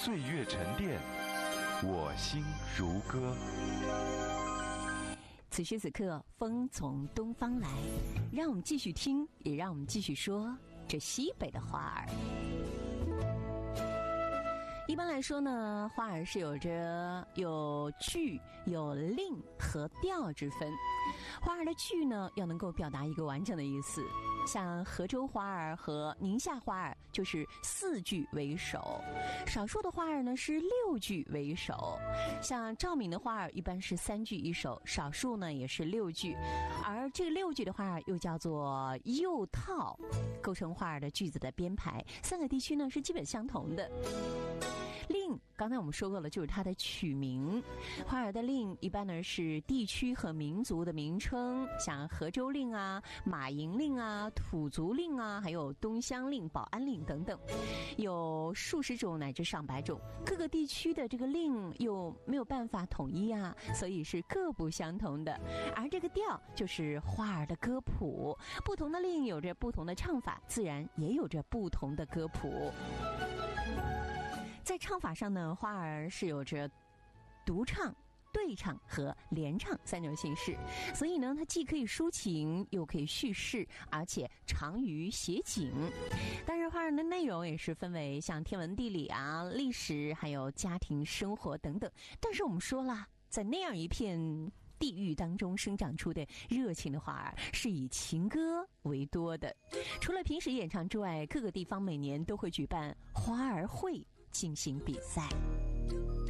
岁月沉淀，我心如歌。 此时此刻，风从东方来，让我们继续听，也让我们继续说这西北的花儿。一般来说呢，花儿是有句、有令和调之分。花儿的句呢，要能够表达一个完整的意思。像河州花儿和宁夏花儿就是4句为首，少数的花儿呢是6句为首。像赵敏的花儿一般是3句一首，少数呢也是6句，而这6句的花儿又叫做又套，构成花儿的句子的编排。3个地区呢是基本相同的。令刚才我们说过了，就是它的曲名。花儿的令一般呢是地区和民族的名称，像河州令啊、马营令啊、土族令啊，还有东乡令、保安令等等，有数十种乃至上百种。各个地区的这个令又没有办法统一啊，所以是各不相同的。而这个调就是花儿的歌谱，不同的令有着不同的唱法，自然也有着不同的歌谱。在唱法上呢，花儿是有着独唱、对唱和联唱3种形式，所以呢，它既可以抒情，又可以叙事，而且长于写景。当然，花儿的内容也是分为像天文地理啊、历史，还有家庭生活等等。但是我们说了，在那样一片地域当中生长出的热情的花儿，是以情歌为多的。除了平时演唱之外，各个地方每年都会举办花儿会进行比赛。